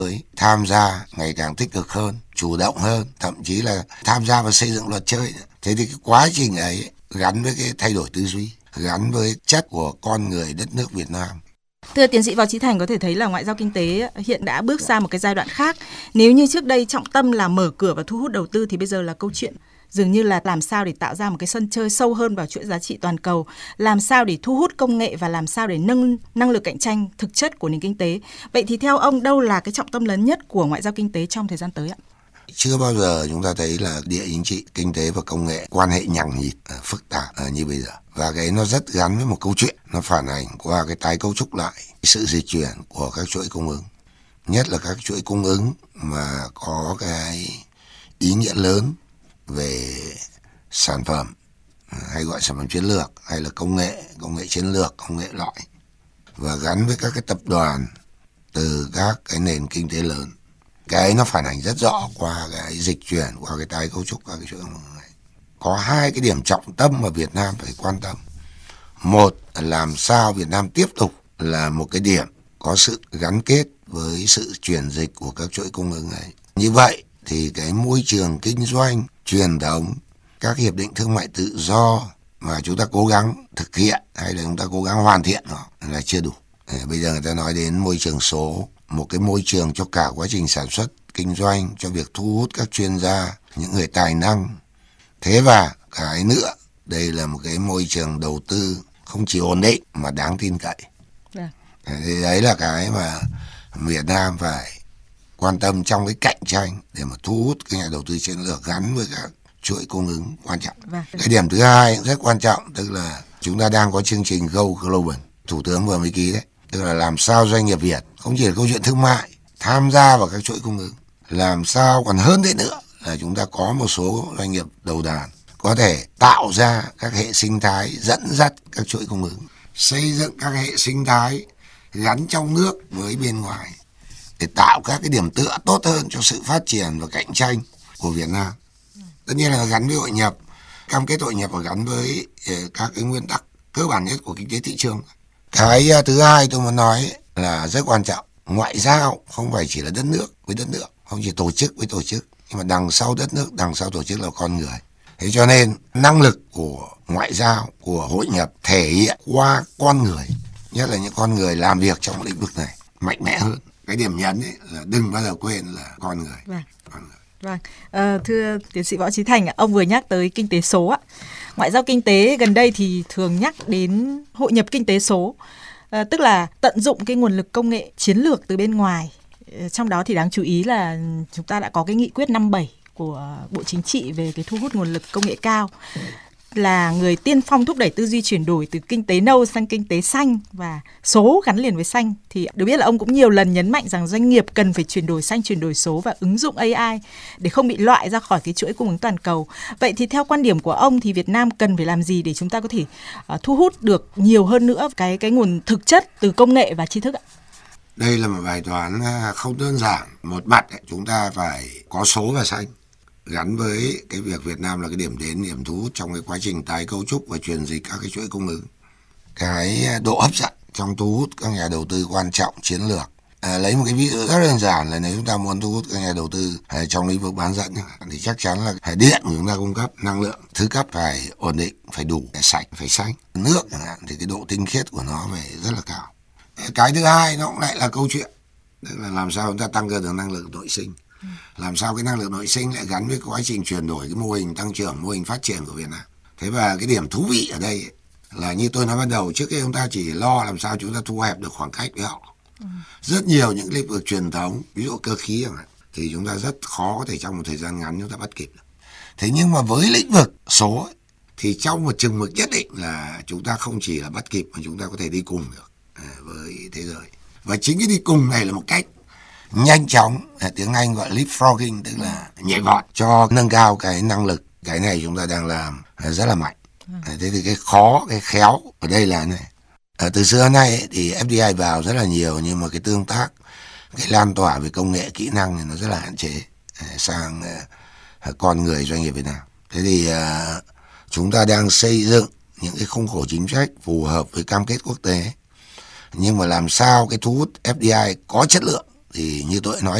mới tham gia ngày càng tích cực hơn, chủ động hơn, thậm chí là tham gia vào xây dựng luật chơi. Thế thì cái quá trình ấy gắn với cái thay đổi tư duy, gắn với chất của con người đất nước Việt Nam. Thưa tiến sĩ Võ Trí Thành, có thể thấy là ngoại giao kinh tế hiện đã bước sang một cái giai đoạn khác. Nếu như trước đây trọng tâm là mở cửa và thu hút đầu tư thì bây giờ là câu chuyện dường như là làm sao để tạo ra một cái sân chơi sâu hơn vào chuỗi giá trị toàn cầu, làm sao để thu hút công nghệ và làm sao để nâng năng lực cạnh tranh thực chất của nền kinh tế. Vậy thì theo ông, đâu là cái trọng tâm lớn nhất của ngoại giao kinh tế trong thời gian tới ạ? Chưa bao giờ chúng ta thấy là địa chính trị, kinh tế và công nghệ quan hệ nhằng nhịt, phức tạp như bây giờ. Và cái nó rất gắn với một câu chuyện, nó phản ánh qua cái tái cấu trúc lại sự dịch chuyển của các chuỗi cung ứng. Nhất là các chuỗi cung ứng mà có cái ý nghĩa lớn về sản phẩm, hay gọi sản phẩm chiến lược, hay là công nghệ chiến lược, công nghệ loại, và gắn với các cái tập đoàn từ các cái nền kinh tế lớn. Cái nó phản ánh rất rõ qua cái dịch chuyển, qua cái tái cấu trúc các cái chuỗi cung ứng này. Có hai cái điểm trọng tâm mà Việt Nam phải quan tâm. Một là làm sao Việt Nam tiếp tục là một cái điểm có sự gắn kết với sự chuyển dịch của các chuỗi cung ứng này. Như vậy thì cái môi trường kinh doanh truyền thống, các hiệp định thương mại tự do mà chúng ta cố gắng thực hiện hay là chúng ta cố gắng hoàn thiện nó là chưa đủ. Bây giờ người ta nói đến môi trường số, một cái môi trường cho cả quá trình sản xuất, kinh doanh, cho việc thu hút các chuyên gia, những người tài năng. Thế và cái nữa, đây là một cái môi trường đầu tư không chỉ ổn định mà đáng tin cậy. Thì đấy là cái mà Việt Nam phải quan tâm trong cái cạnh tranh để mà thu hút cái nhà đầu tư chiến lược gắn với các chuỗi cung ứng quan trọng. Cái điểm thứ hai rất quan trọng, tức là chúng ta đang có chương trình Go Global, Thủ tướng vừa mới ký đấy. Tức là làm sao doanh nghiệp Việt không chỉ là câu chuyện thương mại, tham gia vào các chuỗi cung ứng. Làm sao còn hơn thế nữa là chúng ta có một số doanh nghiệp đầu đàn có thể tạo ra các hệ sinh thái dẫn dắt các chuỗi cung ứng, xây dựng các hệ sinh thái gắn trong nước với bên ngoài để tạo các cái điểm tựa tốt hơn cho sự phát triển và cạnh tranh của Việt Nam. Tất nhiên là gắn với hội nhập, cam kết hội nhập và gắn với các cái nguyên tắc cơ bản nhất của kinh tế thị trường. Cái thứ hai tôi muốn nói là rất quan trọng, ngoại giao không phải chỉ là đất nước với đất nước, không chỉ tổ chức với tổ chức, nhưng mà đằng sau đất nước, đằng sau tổ chức là con người. Thế cho nên năng lực của ngoại giao, của hội nhập thể hiện qua con người, nhất là những con người làm việc trong lĩnh vực này mạnh mẽ hơn. Cái điểm nhấn ấy là đừng bao giờ quên là con người. Vâng. Thưa tiến sĩ Võ Trí Thành, ông vừa nhắc tới kinh tế số ạ. Ngoại giao kinh tế gần đây thì thường nhắc đến hội nhập kinh tế số, tức là tận dụng cái nguồn lực công nghệ chiến lược từ bên ngoài. Trong đó thì đáng chú ý là chúng ta đã có cái nghị quyết 57 của Bộ Chính trị về cái thu hút nguồn lực công nghệ cao, là người tiên phong thúc đẩy tư duy chuyển đổi từ kinh tế nâu sang kinh tế xanh và số gắn liền với xanh. Thì được biết là ông cũng nhiều lần nhấn mạnh rằng doanh nghiệp cần phải chuyển đổi xanh, chuyển đổi số và ứng dụng AI để không bị loại ra khỏi cái chuỗi cung ứng toàn cầu. Vậy thì theo quan điểm của ông thì Việt Nam cần phải làm gì để chúng ta có thể thu hút được nhiều hơn nữa cái nguồn thực chất từ công nghệ và tri thức ạ? Đây là một bài toán không đơn giản. Một mặt chúng ta phải có số và xanh, gắn với cái việc Việt Nam là cái điểm đến, điểm thu hút trong cái quá trình tái cấu trúc và chuyển dịch các cái chuỗi cung ứng. Cái độ hấp dẫn trong thu hút các nhà đầu tư quan trọng chiến lược. Lấy một cái ví dụ rất đơn giản là nếu chúng ta muốn thu hút các nhà đầu tư trong lĩnh vực bán dẫn thì chắc chắn là điện của chúng ta cung cấp, năng lượng thứ cấp phải ổn định, phải đủ, phải sạch, phải xanh. Nước thì cái độ tinh khiết của nó phải rất là cao. Cái thứ hai nó cũng lại là câu chuyện, tức là làm sao chúng ta tăng cường được năng lượng nội sinh. Làm sao cái năng lượng nội sinh lại gắn với quá trình chuyển đổi cái mô hình tăng trưởng, mô hình phát triển của Việt Nam. Thế và cái điểm thú vị ở đây là như tôi nói ban đầu, trước kia chúng ta chỉ lo làm sao chúng ta thu hẹp được khoảng cách với họ. Rất nhiều những lĩnh vực truyền thống, ví dụ cơ khí chẳng hạn, thì chúng ta rất khó có thể trong một thời gian ngắn chúng ta bắt kịp được. Thế nhưng mà với lĩnh vực số ấy, thì trong một chừng mực nhất định là chúng ta không chỉ là bắt kịp mà chúng ta có thể đi cùng được với thế giới. Và chính cái đi cùng này là một cách nhanh chóng, tiếng Anh gọi leapfrogging, tức là nhảy vọt cho nâng cao cái năng lực. Cái này chúng ta đang làm rất là mạnh. Thế thì cái khó, cái khéo ở đây là này. Từ xưa đến nay thì FDI vào rất là nhiều, nhưng mà cái tương tác, cái lan tỏa về công nghệ, kỹ năng thì nó rất là hạn chế sang con người doanh nghiệp Việt Nam. Thế thì chúng ta đang xây dựng những cái khung khổ chính sách phù hợp với cam kết quốc tế, nhưng mà làm sao cái thu hút FDI có chất lượng, Thì như tôi nói